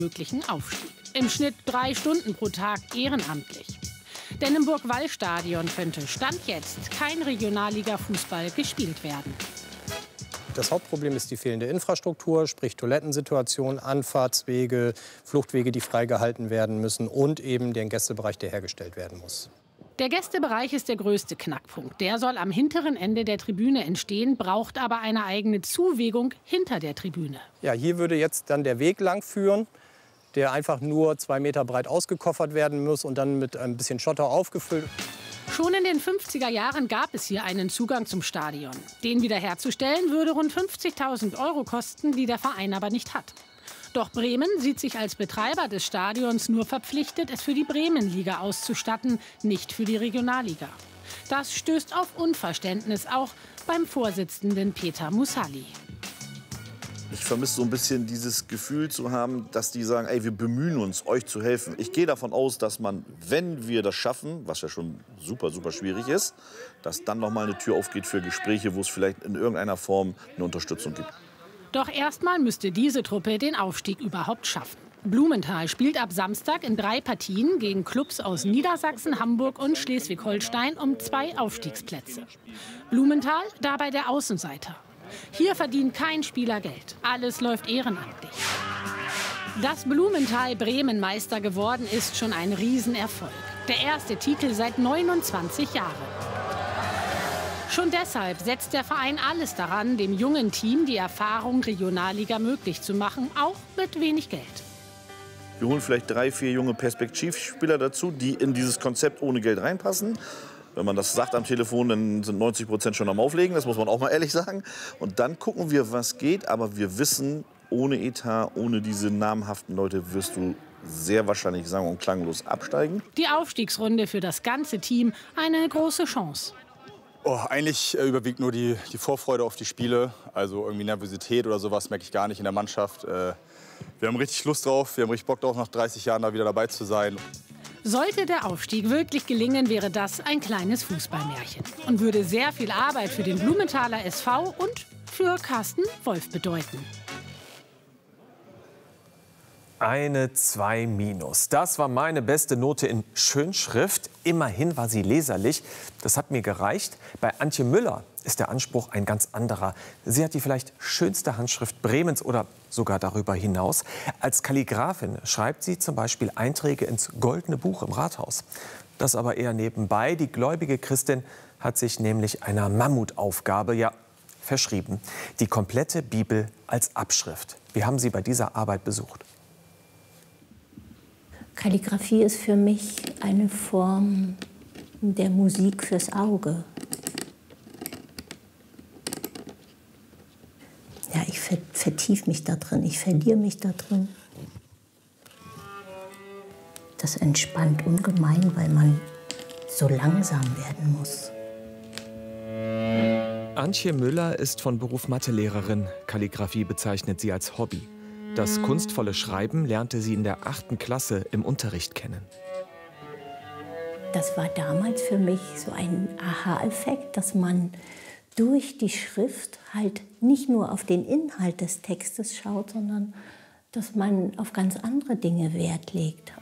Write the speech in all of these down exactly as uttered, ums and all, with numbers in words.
möglichen Aufstieg. Im Schnitt drei Stunden pro Tag ehrenamtlich. Denn im Burgwall-Stadion könnte Stand jetzt kein Regionalliga-Fußball gespielt werden. Das Hauptproblem ist die fehlende Infrastruktur, sprich Toilettensituation, Anfahrtswege, Fluchtwege, die freigehalten werden müssen und eben den Gästebereich, der hergestellt werden muss. Der Gästebereich ist der größte Knackpunkt. Der soll am hinteren Ende der Tribüne entstehen, braucht aber eine eigene Zuwegung hinter der Tribüne. Ja, hier würde jetzt dann der Weg lang führen, der einfach nur zwei Meter breit ausgekoffert werden muss und dann mit ein bisschen Schotter aufgefüllt. Schon in den fünfziger Jahren gab es hier einen Zugang zum Stadion. Den wiederherzustellen würde rund fünfzigtausend Euro kosten, die der Verein aber nicht hat. Doch Bremen sieht sich als Betreiber des Stadions nur verpflichtet, es für die Bremenliga auszustatten, nicht für die Regionalliga. Das stößt auf Unverständnis, auch beim Vorsitzenden Peter Musali. Ich vermisse so ein bisschen dieses Gefühl zu haben, dass die sagen, ey, wir bemühen uns, euch zu helfen. Ich gehe davon aus, dass man, wenn wir das schaffen, was ja schon super, super schwierig ist, dass dann noch mal eine Tür aufgeht für Gespräche, wo es vielleicht in irgendeiner Form eine Unterstützung gibt. Doch erstmal müsste diese Truppe den Aufstieg überhaupt schaffen. Blumenthal spielt ab Samstag in drei Partien gegen Clubs aus Niedersachsen, Hamburg und Schleswig-Holstein um zwei Aufstiegsplätze. Blumenthal dabei der Außenseiter. Hier verdient kein Spieler Geld. Alles läuft ehrenamtlich. Dass Blumenthal Bremen Meister geworden ist, schon ein Riesenerfolg. Der erste Titel seit neunundzwanzig Jahren. Schon deshalb setzt der Verein alles daran, dem jungen Team die Erfahrung Regionalliga möglich zu machen, auch mit wenig Geld. Wir holen vielleicht drei, vier junge Perspektivspieler dazu, die in dieses Konzept ohne Geld reinpassen. Wenn man das sagt am Telefon, dann sind neunzig Prozent schon am Auflegen, das muss man auch mal ehrlich sagen. Und dann gucken wir, was geht. Aber wir wissen, ohne Etat, ohne diese namhaften Leute wirst du sehr wahrscheinlich sang- und klanglos absteigen. Die Aufstiegsrunde für das ganze Team eine große Chance. Oh, eigentlich äh, überwiegt nur die, die Vorfreude auf die Spiele. Also irgendwie Nervosität oder sowas merke ich gar nicht in der Mannschaft. Äh, wir haben richtig Lust drauf, wir haben richtig Bock drauf, nach dreißig Jahren da wieder dabei zu sein. Sollte der Aufstieg wirklich gelingen, wäre das ein kleines Fußballmärchen und würde sehr viel Arbeit für den Blumenthaler S V und für Carsten Wolf bedeuten. Eine zwei minus. Das war meine beste Note in Schönschrift. Immerhin war sie leserlich. Das hat mir gereicht. Bei Antje Müller ist der Anspruch ein ganz anderer. Sie hat die vielleicht schönste Handschrift Bremens oder sogar darüber hinaus. Als Kalligraphin schreibt sie zum Beispiel Einträge ins Goldene Buch im Rathaus. Das aber eher nebenbei. Die gläubige Christin hat sich nämlich einer Mammutaufgabe, ja, verschrieben. Die komplette Bibel als Abschrift. Wir haben sie bei dieser Arbeit besucht. Kalligraphie ist für mich eine Form der Musik fürs Auge. Ja, ich vertiefe mich da drin, ich verliere mich da drin. Das entspannt ungemein, weil man so langsam werden muss. Antje Müller ist von Beruf Mathelehrerin. Kalligraphie bezeichnet sie als Hobby. Das kunstvolle Schreiben lernte sie in der achten Klasse im Unterricht kennen. Das war damals für mich so ein Aha-Effekt, dass man durch die Schrift halt nicht nur auf den Inhalt des Textes schaut, sondern dass man auf ganz andere Dinge Wert legt.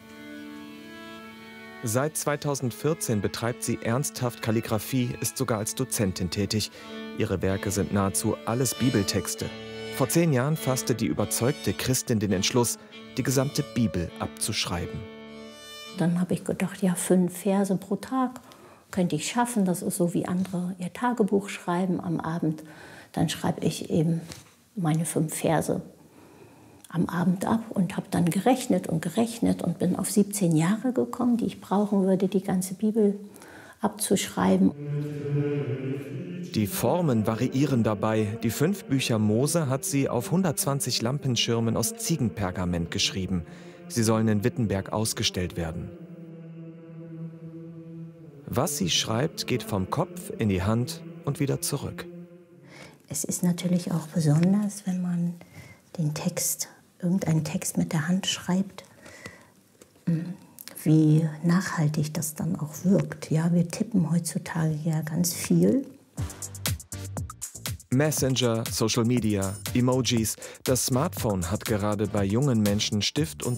Seit zweitausendvierzehn betreibt sie ernsthaft Kalligraphie, ist sogar als Dozentin tätig. Ihre Werke sind nahezu alles Bibeltexte. Vor zehn Jahren fasste die überzeugte Christin den Entschluss, die gesamte Bibel abzuschreiben. Dann habe ich gedacht, ja, fünf Verse pro Tag könnte ich schaffen. Das ist so, wie andere ihr Tagebuch schreiben am Abend. Dann schreibe ich eben meine fünf Verse am Abend ab und habe dann gerechnet und gerechnet und bin auf siebzehn Jahre gekommen, die ich brauchen würde, die ganze Bibel abzuschreiben. Die Formen variieren dabei. Die fünf Bücher Mose hat sie auf hundertzwanzig Lampenschirmen aus Ziegenpergament geschrieben. Sie sollen in Wittenberg ausgestellt werden. Was sie schreibt, geht vom Kopf in die Hand und wieder zurück. Es ist natürlich auch besonders, wenn man den Text, irgendeinen Text mit der Hand schreibt, wie nachhaltig das dann auch wirkt. Ja, wir tippen heutzutage ja ganz viel. Messenger, Social Media, Emojis. Das Smartphone hat gerade bei jungen Menschen Stift und